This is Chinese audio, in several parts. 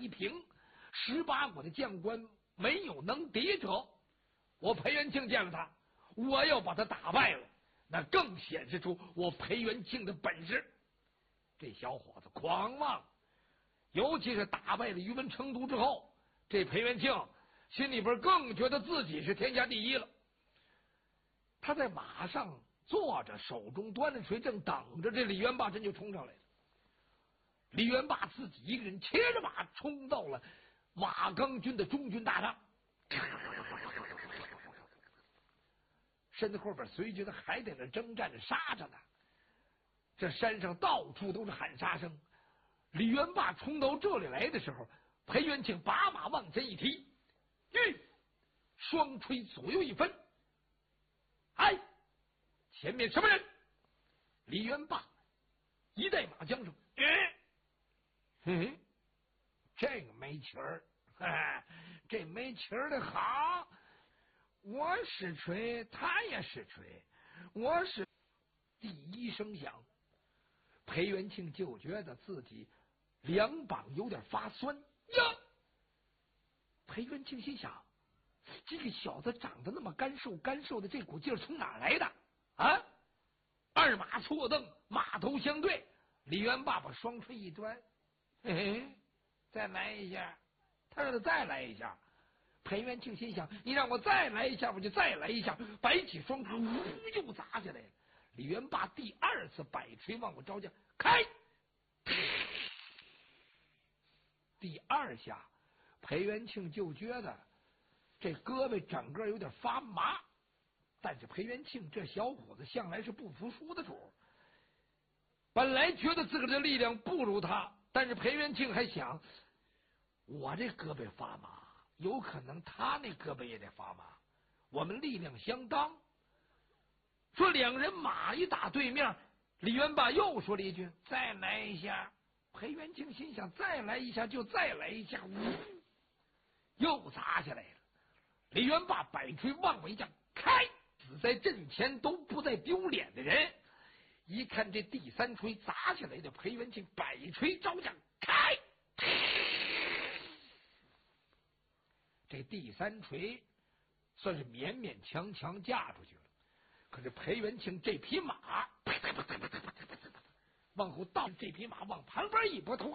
一平，18国的将官没有能敌者。我裴元庆见了他，我要把他打败了，那更显示出我裴元庆的本事。这小伙子狂妄，尤其是打败了宇文成都之后，这裴元庆心里边更觉得自己是天下第一了。他在马上坐着，手中端着锤，正等着这李元霸真就冲上来了。李元霸自己一个人骑着马冲到了马刚军的中军大帐，身后边随军还在那征战着杀着呢。这山上到处都是喊杀声。李元霸冲到这里来的时候，裴元庆把马往前一提，双锤左右一分，哎，前面什么人？李元霸一带马缰绳，这个没气儿，这没气儿的好。我使锤，他也使锤，我使。第一声响，裴元庆就觉得自己两膀有点发酸呀。裴元庆心想，这个小子长得那么干瘦的，这股劲儿从哪来的啊？二马错蹬，马头相对，李元霸把双锤一端，再来一下。他让他再来一下。裴元庆心想，你让我再来一下，我就再来一下。摆起双锤，又砸下来了。李元霸第二次摆锤往我招架，开。第二下，裴元庆就觉得这胳膊整个有点发麻，但是裴元庆这小伙子向来是不服输的主，本来觉得自个儿的力量不如他，但是裴元庆还想，我这胳膊发麻，有可能他那胳膊也得发麻，我们力量相当。说两人马一打对面，李元霸又说了一句：“再来一下。”裴元庆心想：再来一下就再来一下，又砸下来了。李元霸摆锤往我一架，开！死在阵前都不再丢脸的人，一看这第三锤砸下来的裴元庆摆锤招架，开！这第三锤算是勉勉强强架出去了。可是裴元庆这匹马往后倒，这匹马往旁边一拨头，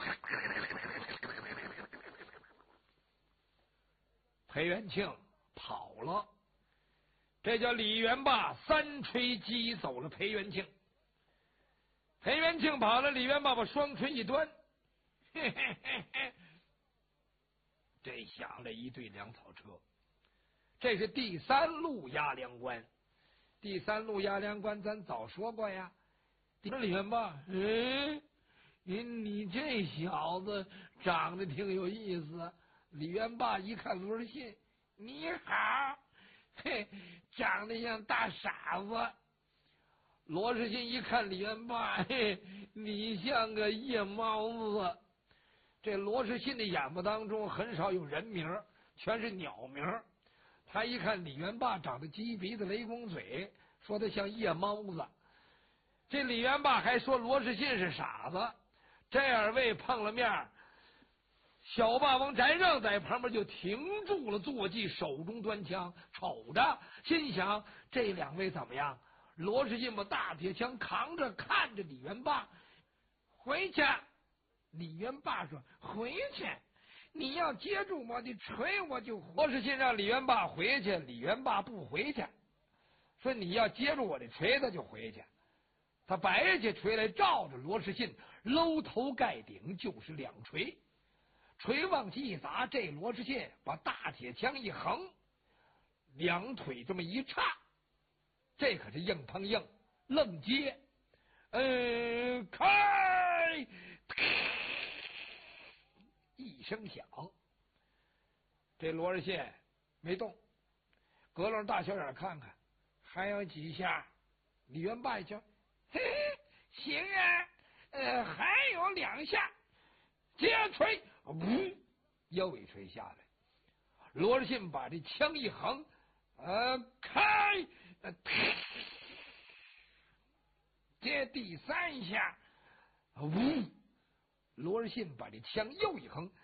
裴元庆跑了。这叫李元霸三锤击走了裴元庆。裴元庆跑了，李元霸把双锤一端，这响了一队粮草车。这是第三路押粮官。第三路押粮官咱早说过呀。李元霸，你这小子长得挺有意思。李元霸一看罗士信，你好，长得像大傻子。罗士信一看李元霸，你像个夜猫子。这罗士信的眼目当中很少有人名，全是鸟名。他一看李元霸长得鸡鼻子雷公嘴，说他像夜猫子。这李元霸还说罗士信是傻子。这二位碰了面，小霸王翟让在旁边就停住了坐骑，手中端枪，瞅着，心想这两位怎么样？罗士信把大铁枪扛着，看着李元霸，回去。李元霸说：“回去，你要接住我的锤，我就回。”罗士信让李元霸回去，李元霸不回去，说：“你要接住我的锤子就回去。”他摆起锤来，照着罗士信搂头盖顶就是两锤，锤往起一砸，这罗士信把大铁枪一横，两腿这么一叉，这可是硬碰硬，愣接。开！一声响，这罗士信没动，隔楞大小眼看看，还有几下。李元霸一瞧，嘿，行啊，还有两下，接锤，又一锤下来。罗士信把这枪一横，开，接第三下，罗士信把这枪又一横，